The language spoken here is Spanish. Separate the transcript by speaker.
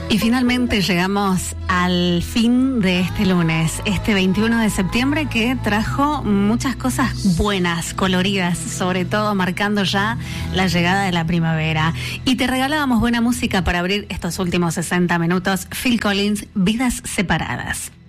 Speaker 1: Y finalmente llegamos al fin de este lunes, este 21 de septiembre, que trajo muchas cosas buenas, coloridas, sobre todo marcando ya la llegada de la primavera. Y te regalábamos buena música para abrir estos últimos 60 minutos. Phil Collins, Vidas Separadas.